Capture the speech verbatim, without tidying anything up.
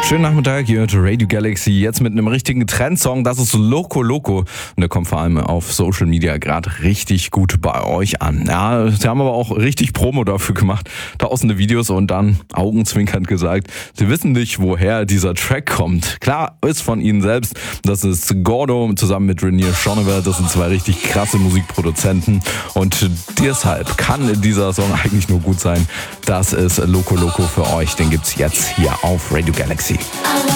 Schönen Nachmittag, hier hört Radio Galaxy, jetzt mit einem richtigen Trendsong, das ist Loco Loco und der kommt vor allem auf Social Media gerade richtig gut bei euch an. Ja, sie haben aber auch richtig Promo dafür gemacht, tausende Videos und dann augenzwinkernd gesagt, sie wissen nicht, woher dieser Track kommt. Klar, ist von ihnen selbst, das ist Gordo zusammen mit Renier Schonewer, das sind zwei richtig krasse Musikproduzenten und deshalb kann dieser Song eigentlich nur gut sein. Das ist Loco Loco für euch, den gibt's jetzt hier auf Radio Galaxy.